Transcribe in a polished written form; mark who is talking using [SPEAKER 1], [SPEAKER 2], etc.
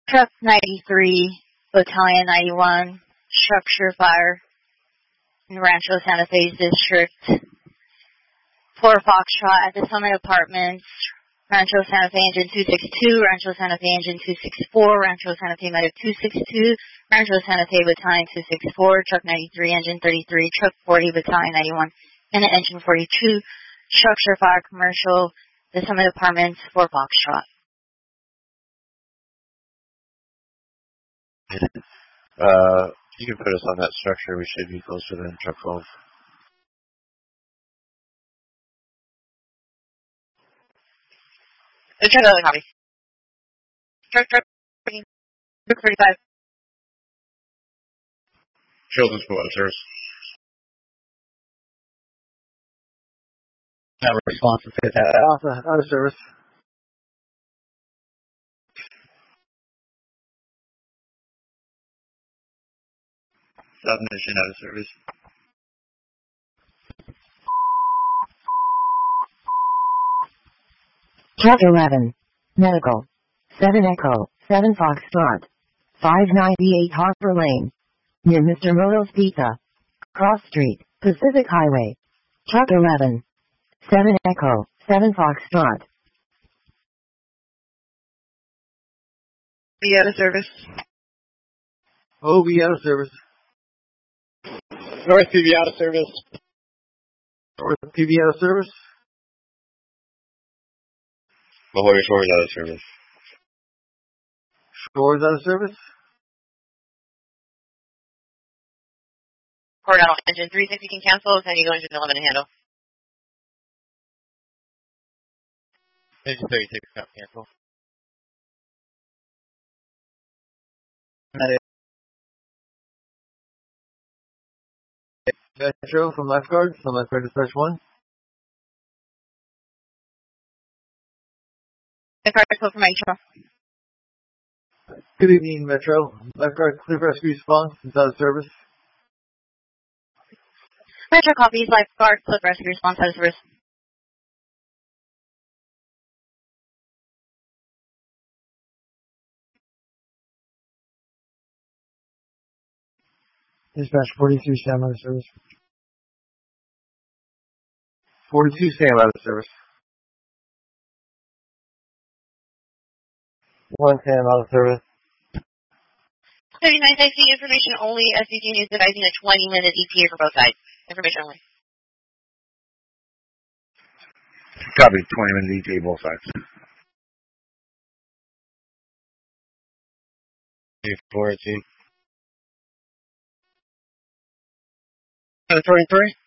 [SPEAKER 1] Truck 93, Battalion 91, structure fire in Rancho Santa Fe District. 4 Foxtrot at the Summit Apartments, Rancho Santa Fe Engine 262, Rancho Santa Fe Engine 264, Rancho Santa Fe Medic 262, Rancho Santa Fe Battalion 264, Truck 93, Engine 33, Truck 40, Battalion 91, and Engine 42, structure fire commercial, the Summit Apartments, 4 Foxtrot.
[SPEAKER 2] You can put us on that structure. We should be closer than truck 12.
[SPEAKER 1] Truck 11, copy. Truck 35.
[SPEAKER 2] Children's Board of Service.
[SPEAKER 3] That response is Alpha, out of service.
[SPEAKER 2] Submission out of service.
[SPEAKER 4] Truck 11, Medical, 7 Echo, 7 Foxtrot, 598 Harper Lane, near Mr. Moto's Pizza, Cross Street, Pacific Highway. Truck 11, 7 Echo, 7 Foxtrot.
[SPEAKER 1] Be out of service.
[SPEAKER 3] OB out of service.
[SPEAKER 5] North PV out of service.
[SPEAKER 3] North PV out of service.
[SPEAKER 2] La Jolla Shores out of service.
[SPEAKER 3] Shores out of service.
[SPEAKER 1] Coronel Engine 360 can cancel. San Diego Engine 11 to handle.
[SPEAKER 2] Engine 36 can't cancel.
[SPEAKER 3] Metro from lifeguard dispatch 1.
[SPEAKER 1] Lifeguard code for Metro.
[SPEAKER 3] Good evening, Metro. Lifeguard Cliff Rescue Response is out of service.
[SPEAKER 1] Metro copies. Lifeguard Cliff Rescue Response out of service.
[SPEAKER 3] Dispatch 42, stand out of service. 42, stand out of service. 1 stand out of service.
[SPEAKER 1] 39 I see information only. SDG is devising a 20-minute ETA for both sides. Information only.
[SPEAKER 2] Copy, 20-minute ETA both sides. 14.
[SPEAKER 5] 23.